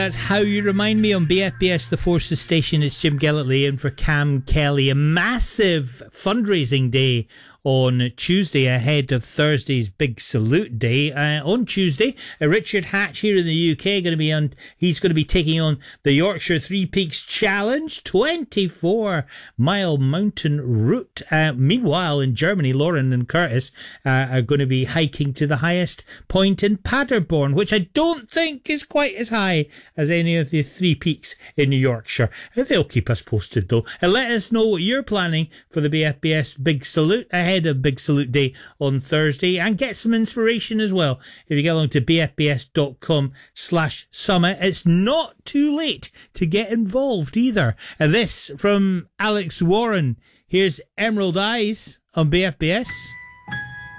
That's How You Remind Me on BFBS, the Forces Station. It's Jim Gillitley in for Cam Kelly. A massive fundraising day on Tuesday ahead of Thursday's Big Salute Day. On Tuesday, Richard Hatch here in the UK he's going to be taking on the Yorkshire Three Peaks Challenge, 24-mile mountain route. Meanwhile, in Germany, Lauren and Curtis are going to be hiking to the highest point in Paderborn, which I don't think is quite as high as any of the three peaks in Yorkshire. They'll keep us posted though. And let us know what you're planning for the BFBS Big Salute ahead of Big Salute Day on Thursday, and get some inspiration as well. If you get along to bfbs.com/summit, it's not too late to get involved either. And this from Alex Warren. Here's Emerald Eyes on BFBS.